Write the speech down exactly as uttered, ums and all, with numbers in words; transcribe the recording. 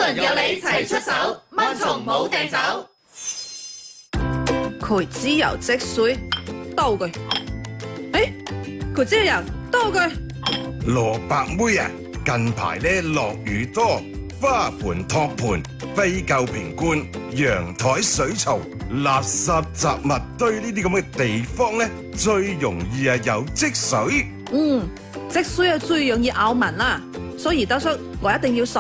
輪有你齊出手，蚊蟲冇掟走。 佢只有積水，兜佢。誒，佢只有兜佢。 蘿蔔妹啊，近排咧落雨多，花盆托盤、廢舊瓶罐、陽台水槽、垃圾雜物堆呢啲咁嘅地方咧，最容易啊有積水。 嗯，積水啊最容易咬民啦，所以德叔我一定要